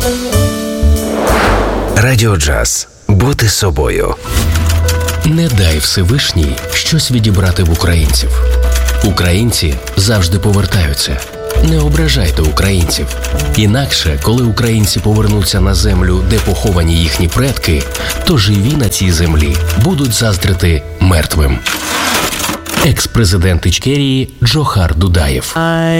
Радіо Джаз. Бути собою. Не дай Всевишній щось відібрати в українців. Українці завжди повертаються. Не ображайте українців. Інакше, коли українці повернуться на землю, де поховані їхні предки, то живі на цій землі будуть заздрити мертвим. Екс-президент Ічкерії Джохар Дудаєв.